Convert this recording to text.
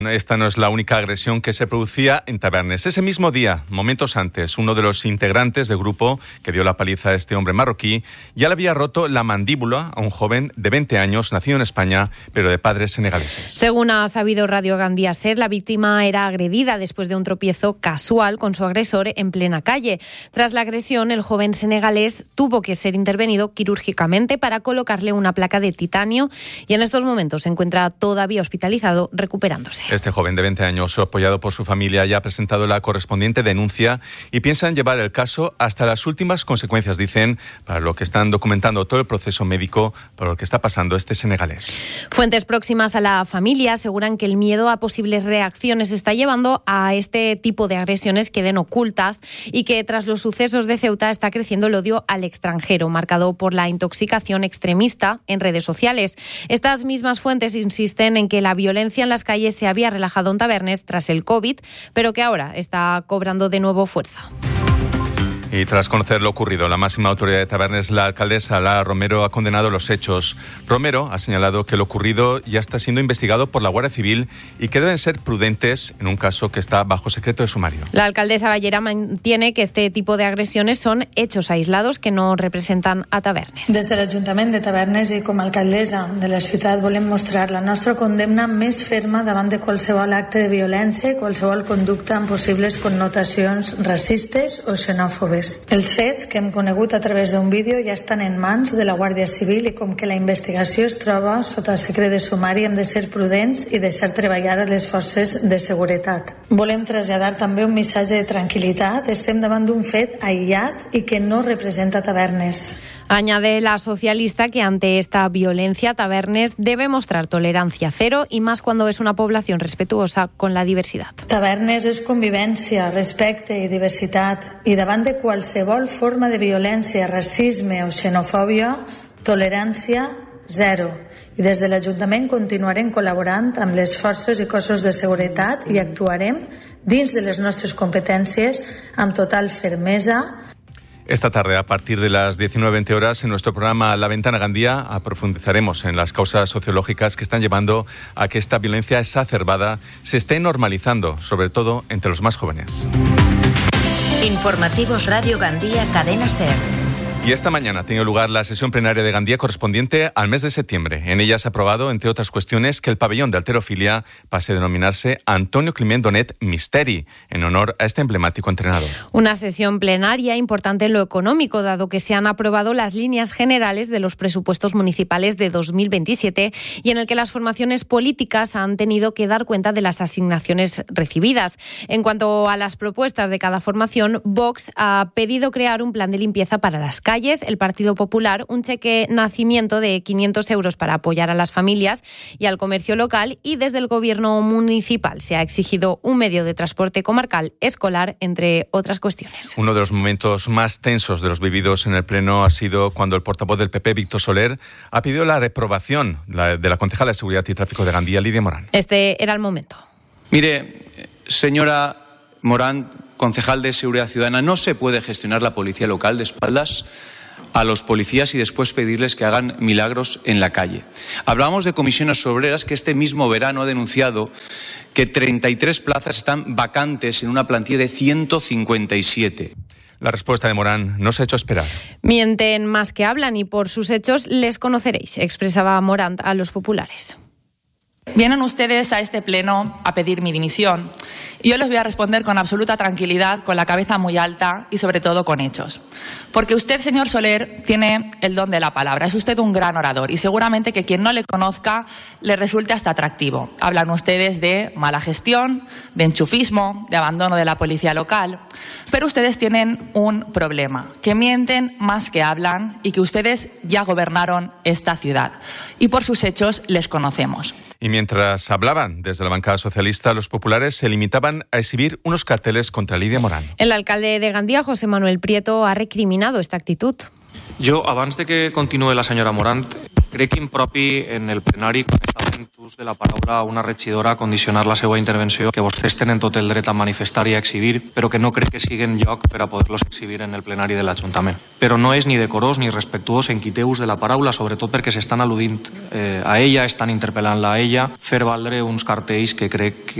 Esta no es la única agresión que se producía en Tavernes. Ese mismo día, momentos antes, uno de los integrantes del grupo que dio la paliza a este hombre marroquí ya le había roto la mandíbula a un joven de 20 años, nacido en España, pero de padres senegaleses. Según ha sabido Radio Gandía Ser, la víctima era agredida después de un tropiezo casual con su agresor en plena calle. Tras la agresión, el joven senegalés tuvo que ser intervenido quirúrgicamente para colocarle una placa de titanio y en estos momentos se encuentra todavía hospitalizado, recuperándose. Este joven de 20 años, apoyado por su familia, ya ha presentado la correspondiente denuncia y piensan llevar el caso hasta las últimas consecuencias, dicen, para lo que están documentando todo el proceso médico por lo que está pasando este senegalés. Fuentes próximas a la familia aseguran que el miedo a posibles reacciones está llevando a este tipo de agresiones que queden ocultas y que tras los sucesos de Ceuta está creciendo el odio al extranjero, marcado por la intoxicación extremista en redes sociales. Estas mismas fuentes insisten en que la violencia en las calles se había relajado en Tavernes tras el COVID, pero que ahora está cobrando de nuevo fuerza. Y tras conocer lo ocurrido, la máxima autoridad de Tavernes, la alcaldesa Lara Romero, ha condenado los hechos. Romero ha señalado que lo ocurrido ya está siendo investigado por la Guardia Civil y que deben ser prudentes en un caso que está bajo secreto de sumario. La alcaldesa Ballera mantiene que este tipo de agresiones son hechos aislados que no representan a Tavernes. Des de l'Ajuntament de Tavernes i com a alcaldessa de la ciutat volem mostrar la nostra condemna més ferma davant de qualsevol acte de violència i qualsevol conducta amb possibles connotacions racistes o xenòfobes. Els fets que hem conegut a través d'un vídeo ja estan en mans de la Guàrdia Civil i com que la investigació es troba sota secret de sumari hem de ser prudents i deixar treballar a les forces de seguretat. Volem traslladar també un missatge de tranquil·litat. Estem davant d'un fet aïllat i que no representa Tavernes. Añade la socialista que ante esta violencia Tavernes debe mostrar tolerancia cero y más cuando es una población respetuosa con la diversidad. Tavernes és convivència, respecte i diversitat i davant de qualsevol forma de violència, racisme o xenofòbia, tolerància zero. I des de l'Ajuntament continuarem col·laborant amb les forces i cossos de seguretat i actuarem dins de les nostres competències amb total fermesa. Esta tarde, a partir de las 19:20 horas, en nuestro programa La Ventana Gandía, profundizaremos en las causas sociológicas que están llevando a que esta violencia exacerbada se esté normalizando, sobre todo entre los más jóvenes. Informativos Radio Gandía, Cadena SER. Y esta mañana ha tenido lugar la sesión plenaria de Gandía correspondiente al mes de septiembre. En ella se ha aprobado, entre otras cuestiones, que el pabellón de halterofilia pase a denominarse Antonio Climent Donet Misteri, en honor a este emblemático entrenador. Una sesión plenaria importante en lo económico, dado que se han aprobado las líneas generales de los presupuestos municipales de 2027 y en el que las formaciones políticas han tenido que dar cuenta de las asignaciones recibidas. En cuanto a las propuestas de cada formación, Vox ha pedido crear un plan de limpieza para las calles, el Partido Popular un cheque nacimiento de 500 euros para apoyar a las familias y al comercio local, y desde el Gobierno municipal se ha exigido un medio de transporte comarcal escolar, entre otras cuestiones. Uno de los momentos más tensos de los vividos en el Pleno ha sido cuando el portavoz del PP, Víctor Soler, ha pedido la reprobación de la concejala de Seguridad y Tráfico de Gandía, Lidia Morán. Este era el momento. Mire, señora Morán, concejal de Seguridad Ciudadana, no se puede gestionar la policía local de espaldas a los policías y después pedirles que hagan milagros en la calle. Hablábamos de comisiones obreras, que este mismo verano ha denunciado que 33 plazas están vacantes en una plantilla de 157. La respuesta de Morán no se ha hecho esperar. Mienten más que hablan y por sus hechos les conoceréis, expresaba Morán a los populares. Vienen ustedes a este pleno a pedir mi dimisión y yo les voy a responder con absoluta tranquilidad, con la cabeza muy alta y sobre todo con hechos. Porque usted, señor Soler, tiene el don de la palabra, es usted un gran orador y seguramente que quien no le conozca le resulte hasta atractivo. Hablan ustedes de mala gestión, de enchufismo, de abandono de la policía local, pero ustedes tienen un problema, que mienten más que hablan y que ustedes ya gobernaron esta ciudad y por sus hechos les conocemos. Y mientras hablaban desde la bancada socialista, los populares se limitaban a exhibir unos carteles contra Lidia Morán. El alcalde de Gandía, José Manuel Prieto, ha recriminado esta actitud. Jo, abans de que continuï la senyora Morán, Crec impropi en el plenari, quan està fent ús de la paraula a una regidora, condicionar la seva intervenció, que vostès tenen tot el dret a manifestar i a exhibir, però que no crec que siguin lloc per a poder-los exhibir en el plenari de l'Ajuntament. Però no és ni decorós ni respectuós en qui té ús de la paraula, sobretot perquè s'estan al·ludint a ella, estan interpel·lant-la a ella, fer valdre uns cartells que crec que